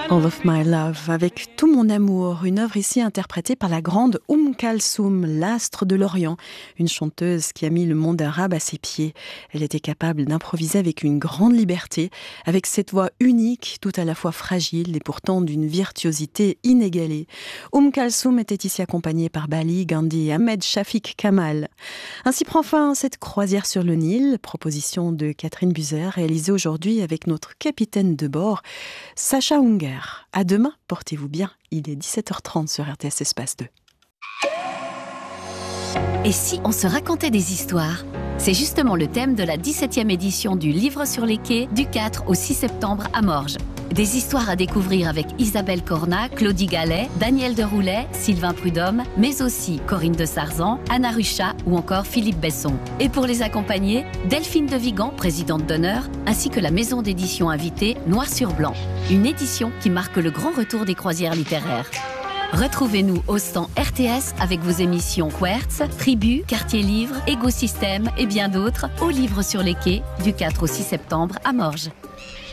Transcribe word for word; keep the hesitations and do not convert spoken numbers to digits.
All of My Love, avec tout mon amour, une œuvre ici interprétée par la grande Oum Kalsoum, l'astre de l'Orient, une chanteuse qui a mis le monde arabe à ses pieds. Elle était capable d'improviser avec une grande liberté, avec cette voix unique, tout à la fois fragile et pourtant d'une virtuosité inégalée. Oum Kalsoum était ici accompagnée par Bali, Gandhi et Ahmed Shafiq Kamal. Ainsi prend fin cette croisière sur le Nil, proposition de Catherine Buzer, réalisée aujourd'hui avec notre capitaine de bord, Sacha Unger. À demain, portez-vous bien, il est dix-sept heures trente sur R T S Espace deux. Et si on se racontait des histoires ? C'est justement le thème de la dix-septième édition du Livre sur les quais du quatre au six septembre à Morges. Des histoires à découvrir avec Isabelle Cornat, Claudie Gallet, Daniel Deroulet, Sylvain Prudhomme, mais aussi Corinne de Sarzan, Anna Ruchat ou encore Philippe Besson. Et pour les accompagner, Delphine de Vigan, présidente d'honneur, ainsi que la maison d'édition invitée Noir sur Blanc. Une édition qui marque le grand retour des croisières littéraires. Retrouvez-nous au stand R T S avec vos émissions Quertz, Tribu, Quartier Livre, Écosystème et bien d'autres au Livre sur les quais du quatre au six septembre à Morges.